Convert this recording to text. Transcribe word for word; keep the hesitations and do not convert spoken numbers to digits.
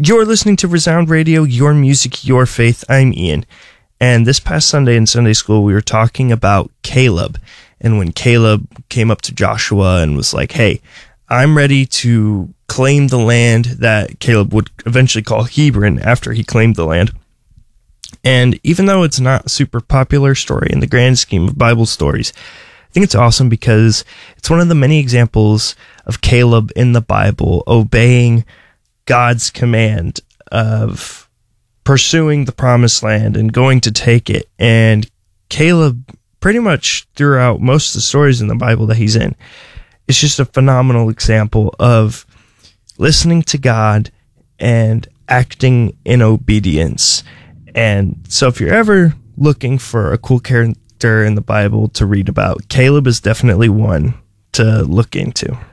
You're listening to Resound Radio, your music, your faith. I'm Ian. And this past Sunday in Sunday school, we were talking about Caleb. And when Caleb came up to Joshua and was like, hey, I'm ready to claim the land that Caleb would eventually call Hebron after he claimed the land. And even though it's not a super popular story in the grand scheme of Bible stories, I think it's awesome because it's one of the many examples of Caleb in the Bible obeying God's command of pursuing the promised land and going to take it. And Caleb, pretty much throughout most of the stories in the Bible that he's in, it's just a phenomenal example of listening to God and acting in obedience. And so if you're ever looking for a cool character in the Bible to read about, Caleb is definitely one to look into.